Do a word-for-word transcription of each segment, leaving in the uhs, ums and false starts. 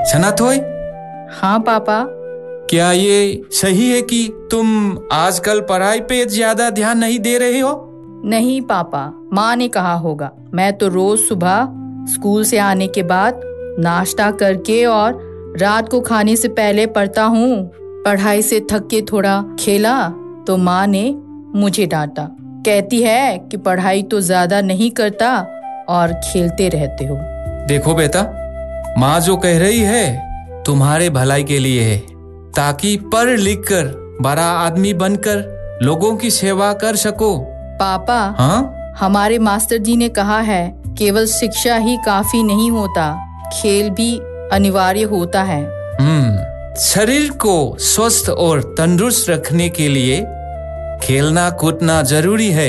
सनाथोई। हाँ पापा। क्या ये सही है कि तुम आजकल पढ़ाई पे ज्यादा ध्यान नहीं दे रहे हो? नहीं पापा, माँ ने कहा होगा। मैं तो रोज सुबह स्कूल से आने के बाद नाश्ता करके और रात को खाने से पहले पढ़ता हूँ। पढ़ाई से थक के थोड़ा खेला तो माँ ने मुझे डांटा। कहती है कि पढ़ाई तो ज्यादा नहीं करता और खेलते रहते हो। देखो बेटा, माँ जो कह रही है तुम्हारे भलाई के लिए है, ताकि पढ़ लिख कर बड़ा आदमी बनकर लोगों की सेवा कर सको। पापा, हाँ? हमारे मास्टर जी ने कहा है केवल शिक्षा ही काफी नहीं होता, खेल भी अनिवार्य होता है। हम्म शरीर को स्वस्थ और तंदुरुस्त रखने के लिए खेलना कूदना जरूरी है।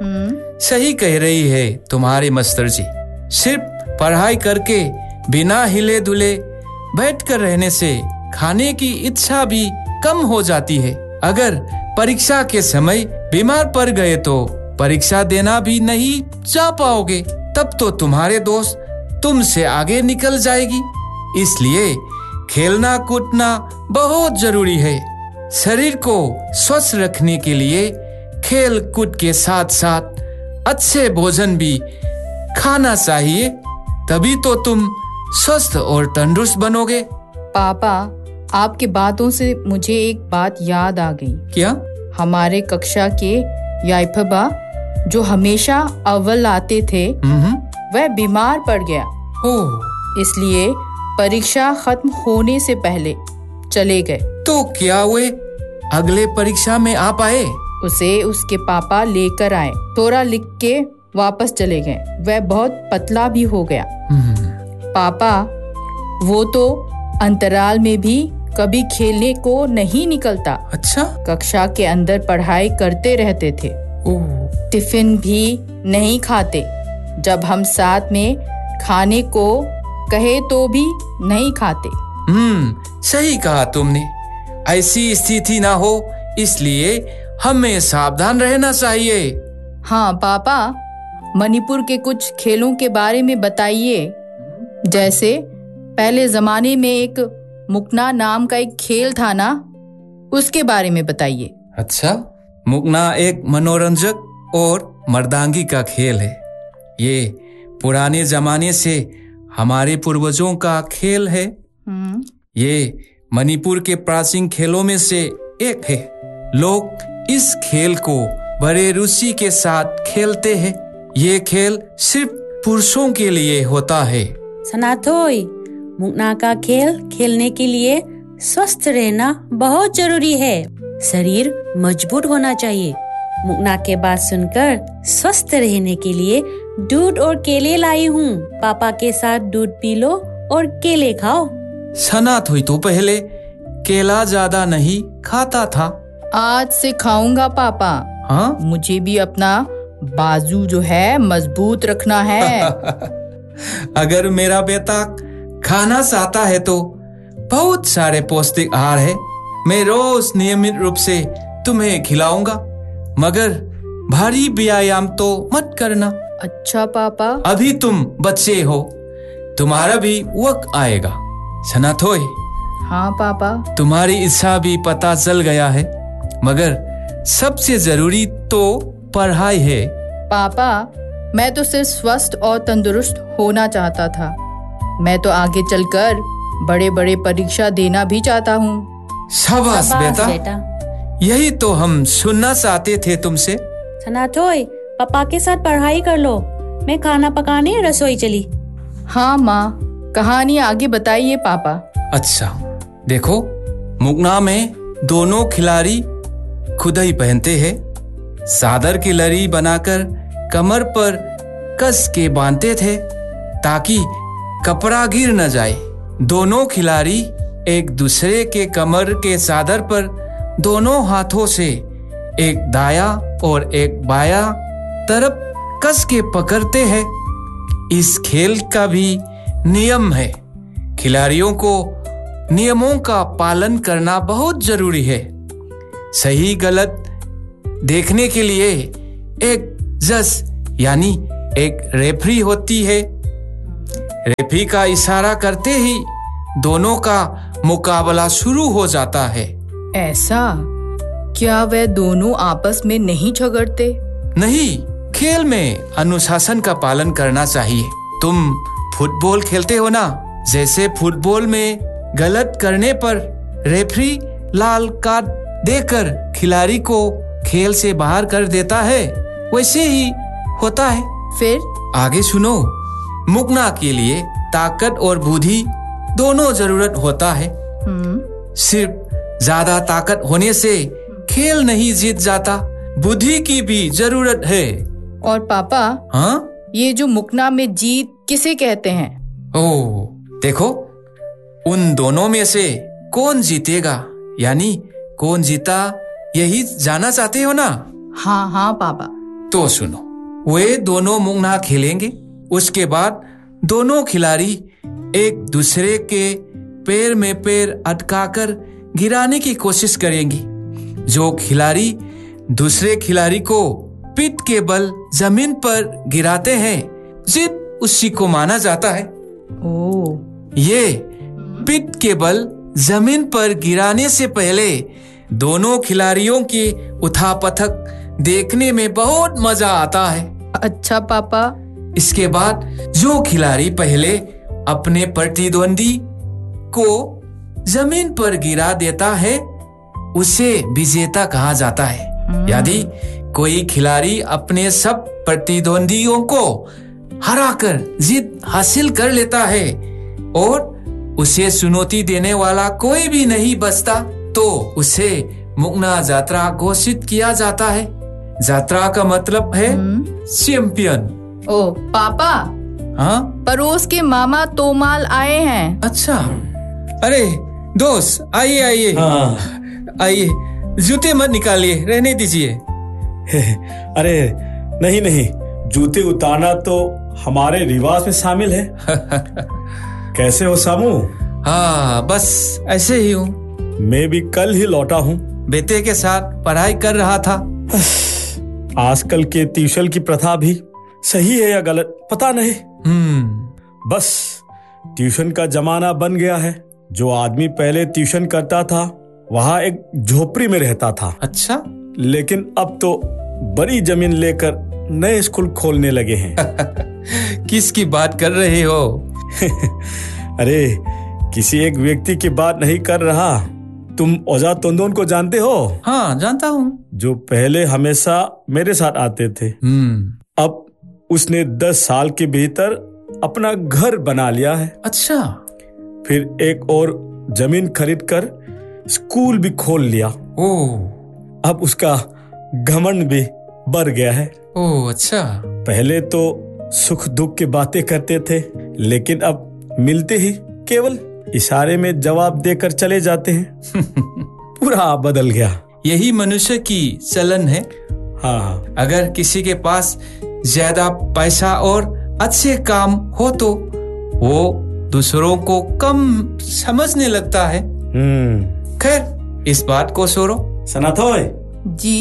सही कह रही है तुम्हारे मास्टर जी। सिर्फ पढ़ाई करके बिना हिले धुले बैठ कर रहने से खाने की इच्छा भी कम हो जाती है। अगर परीक्षा के समय बीमार पड़ गए तो परीक्षा देना भी नहीं जा पाओगे, तब तो तुम्हारे दोस्त तुमसे आगे निकल जाएगी। इसलिए खेलना कूदना बहुत जरूरी है। शरीर को स्वस्थ रखने के लिए खेल कूद के साथ साथ अच्छे भोजन भी खाना चाहिए, तभी तो तुम स्वस्थ और तंदुरुस्त बनोगे। पापा, आपकी बातों से मुझे एक बात याद आ गई। क्या? हमारे कक्षा के याइफबा जो हमेशा अव्वल आते थे, वह बीमार पड़ गया। ओह। इसलिए परीक्षा खत्म होने से पहले चले गए। तो क्या वे अगले परीक्षा में आ पाए? उसे उसके पापा लेकर आए। थोड़ा लिख के वापस चले गए। वह बहुत पतला भी हो गया। पापा, वो तो अंतराल में भी कभी खेलने को नहीं निकलता। अच्छा? कक्षा के अंदर पढ़ाई करते रहते थे। टिफिन भी नहीं खाते। जब हम साथ में खाने को कहे तो भी नहीं खाते। हम्म सही कहा तुमने। ऐसी स्थिति ना हो इसलिए हमें सावधान रहना चाहिए। हाँ पापा, मणिपुर के कुछ खेलों के बारे में बताइए। जैसे पहले जमाने में एक मुकना नाम का एक खेल था ना, उसके बारे में बताइए। अच्छा, मुकना एक मनोरंजक और मर्दांगी का खेल है। ये पुराने जमाने से हमारे पूर्वजों का खेल है। ये मणिपुर के प्राचीन खेलों में से एक है। लोग इस खेल को बड़े रुचि के साथ खेलते हैं। ये खेल सिर्फ पुरुषों के लिए होता है। सनाथोई, मुकना का खेल खेलने के लिए स्वस्थ रहना बहुत जरूरी है। शरीर मजबूत होना चाहिए। मुकना के बात सुनकर स्वस्थ रहने के लिए दूध और केले लाई हूँ। पापा के साथ दूध पी लो और केले खाओ। सनाथोई तो पहले केला ज्यादा नहीं खाता था। आज से खाऊंगा पापा। हाँ? मुझे भी अपना बाजू जो है मजबूत रखना है। अगर मेरा बेटा खाना चाहता है तो बहुत सारे पौष्टिक आहार है। मैं रोज नियमित रूप से तुम्हें खिलाऊंगा, मगर भारी व्यायाम तो मत करना। अच्छा पापा। अभी तुम बच्चे हो, तुम्हारा भी वक्त आएगा। सनाथोई। हाँ पापा। तुम्हारी इच्छा भी पता चल गया है, मगर सबसे जरूरी तो पढ़ाई है। पापा, मैं तो सिर्फ स्वस्थ और तंदुरुस्त होना चाहता था। मैं तो आगे चलकर बड़े बड़े परीक्षा देना भी चाहता हूँ। शाबाश बेटा, बेटा, यही तो हम सुनना चाहते थे तुमसे। सनाथोई, पापा के साथ पढ़ाई कर लो। मैं खाना पकाने रसोई चली। हाँ माँ, कहानी आगे बताइए पापा। अच्छा, देखो, मुकना में दोनों खिलाड़ी खुदाई पहनते हैं। चादर की लड़ी बनाकर कमर पर कस के बांधते थे ताकि कपड़ा गिर न जाए। दोनों खिलाड़ी एक दूसरे के कमर के चादर पर दोनों हाथों से एक दाया और एक बाया तरफ कस के पकड़ते हैं। इस खेल का भी नियम है। खिलाड़ियों को नियमों का पालन करना बहुत जरूरी है। सही गलत देखने के लिए एक जज यानी एक रेफरी होती है। रेफरी का इशारा करते ही दोनों का मुकाबला शुरू हो जाता है। ऐसा? क्या वे दोनों आपस में नहीं झगड़ते? नहीं, खेल में अनुशासन का पालन करना चाहिए। तुम फुटबॉल खेलते हो ना, जैसे फुटबॉल में गलत करने पर रेफरी लाल कार्ड देकर खिलाड़ी को खेल से बाहर कर देता है, वैसे ही होता है। फिर आगे सुनो। मुकना के लिए ताकत और बुद्धि दोनों जरूरत होता है। सिर्फ ज्यादा ताकत होने से खेल नहीं जीत जाता, बुद्धि की भी जरूरत है। और पापा, हाँ, ये जो मुकना में जीत किसे कहते हैं? ओह, देखो, उन दोनों में से कौन जीतेगा, यानी कौन जीता, यही जानना चाहते हो ना? हाँ हाँ पापा। तो सुनो, वे दोनों मुकना खेलेंगे। उसके बाद दोनों खिलाड़ी एक दूसरे के पैर में पैर अटकाकर गिराने की कोशिश करेंगी। जो खिलाड़ी दूसरे खिलाड़ी को पीठ के बल जमीन पर गिराते हैं, जीत उसी को माना जाता है। ओह। ये पीठ के बल जमीन पर गिराने से पहले दोनों खिलाड़ियों की उठापटक देखने में बहुत मजा आता है। अच्छा पापा। इसके बाद जो खिलाड़ी पहले अपने प्रतिद्वंदी को जमीन पर गिरा देता है, उसे विजेता कहा जाता है। यदि कोई खिलाड़ी अपने सब प्रतिद्वंदियों को हराकर जीत हासिल कर लेता है और उसे चुनौती देने वाला कोई भी नहीं बचता, तो उसे मुकना यात्रा घोषित किया जाता है। यात्रा का मतलब है चैंपियन। ओ पापा, हाँ, पड़ोस के मामा तोमाल आए हैं। अच्छा, अरे दोस्त, आइए आइए। हाँ। आइए, जूते मत निकालिए, रहने दीजिए। अरे नहीं नहीं, जूते उतारना तो हमारे रिवाज में शामिल है। कैसे हो सामू? हाँ, बस ऐसे ही हूँ। मैं भी कल ही लौटा हूँ। बेटे के साथ पढ़ाई कर रहा था। आजकल के ट्यूशन की प्रथा भी सही है या गलत पता नहीं। हम्म बस ट्यूशन का जमाना बन गया है। जो आदमी पहले ट्यूशन करता था वहाँ एक झोपड़ी में रहता था। अच्छा। लेकिन अब तो बड़ी जमीन लेकर नए स्कूल खोलने लगे हैं। किसकी बात कर रहे हो? अरे किसी एक व्यक्ति की बात नहीं कर रहा। तुम ओजा तोंदोन को जानते हो? हाँ, जानता हूँ। जो पहले हमेशा मेरे साथ आते थे। हम्म अब उसने दस साल के भीतर अपना घर बना लिया है। अच्छा। फिर एक और जमीन खरीद कर स्कूल भी खोल लिया। ओह, अब उसका घमंड भी बढ़ गया है। ओह, अच्छा। पहले तो सुख दुख की बातें करते थे, लेकिन अब मिलते ही केवल इशारे में जवाब देकर चले जाते हैं। पूरा बदल गया। यही मनुष्य की चलन है। हाँ, अगर किसी के पास ज्यादा पैसा और अच्छे काम हो तो वो दूसरों को कम समझने लगता है। हम्म खैर, इस बात को छोड़ो। सनाथोय जी।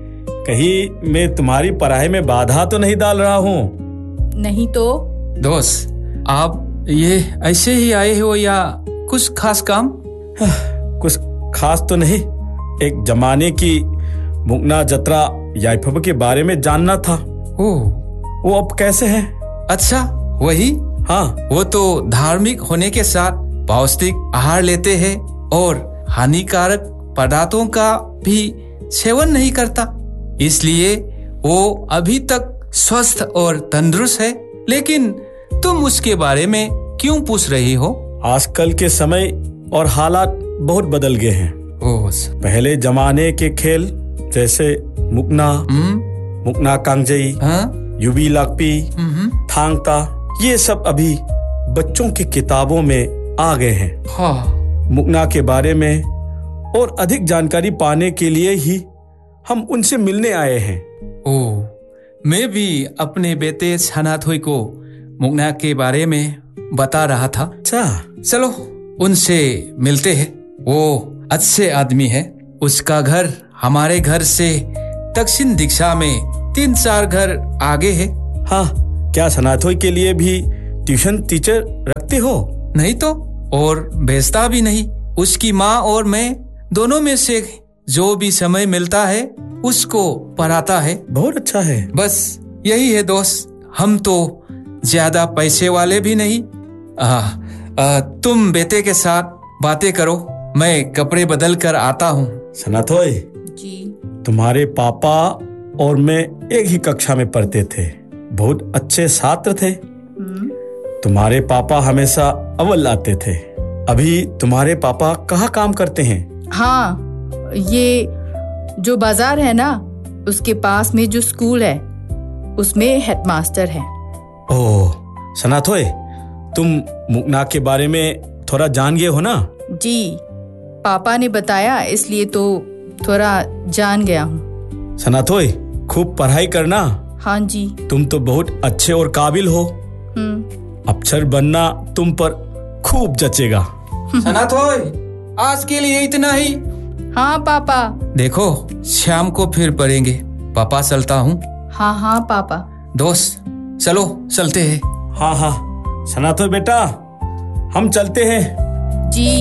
कहीं मैं तुम्हारी पढ़ाई में बाधा तो नहीं डाल रहा हूँ? नहीं तो। दोस्त, आप ये ऐसे ही आए हो या कुछ खास काम? कुछ खास तो नहीं। एक जमाने की मुकना जत्रा याइफब के बारे में जानना था। ओह, वो अब कैसे है? अच्छा, वही। हाँ, वो तो धार्मिक होने के साथ पौष्टिक आहार लेते हैं और हानिकारक पदार्थों का भी सेवन नहीं करता, इसलिए वो अभी तक स्वस्थ और तंदुरुस्त है। लेकिन तुम उसके बारे में क्यों पूछ रही हो? आजकल के समय और हालात बहुत बदल गए हैं। ओह, पहले जमाने के खेल जैसे मुकना, मुकना कांगजई, हाँ? युबी लाकपी, थांगता, ये सब अभी बच्चों की किताबों में आ गए हैं। हाँ। मुकना के बारे में और अधिक जानकारी पाने के लिए ही हम उनसे मिलने आए हैं। ओह, मैं भी अपने बेटे छनाथोई को मुकना के बारे में बता रहा था। अच्छा, चलो उनसे मिलते हैं। वो अच्छे आदमी है। उसका घर हमारे घर से दक्षिण दिशा में तीन चार घर आगे है। हाँ, क्या सनाथोई के लिए भी ट्यूशन टीचर रखते हो? नहीं तो और भेजता भी नहीं। उसकी माँ और मैं दोनों में से जो भी समय मिलता है उसको पढ़ाता है। बहुत अच्छा है। बस यही है दोस्त, हम तो ज्यादा पैसे वाले भी नहीं। आ, आ, तुम बेटे के साथ बातें करो, मैं कपड़े बदल कर आता हूँ। सनाथोई जी। तुम्हारे पापा और मैं एक ही कक्षा में पढ़ते थे, बहुत अच्छे छात्र थे। तुम्हारे पापा हमेशा अव्वल आते थे। अभी तुम्हारे पापा कहाँ काम करते हैं? हाँ, ये जो बाजार है ना, उसके पास में जो स्कूल है उसमें हेडमास्टर है। ओह सनाथोई, तुम मुकना के बारे में थोड़ा जान गए हो ना? जी, पापा ने बताया इसलिए तो थोड़ा जान गया हूँ। सनाथोई, खूब पढ़ाई करना। हाँ जी। तुम तो बहुत अच्छे और काबिल हो। अफसर बनना तुम पर खूब जचेगा। सनाथोई, आज के लिए इतना ही। हाँ पापा। देखो, शाम को फिर पढ़ेंगे। पापा चलता हूँ। हाँ हाँ पापा। दोस्त चलो चलते हैं। हाँ हाँ सनाथोई बेटा, हम चलते हैं। जी।